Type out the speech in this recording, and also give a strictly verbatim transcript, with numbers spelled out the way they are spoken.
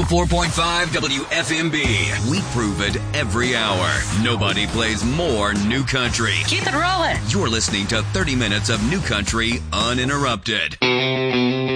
oh four point five W F M B. We prove it every hour. Nobody plays more new country. Keep it rolling. You're listening to thirty minutes of new country uninterrupted.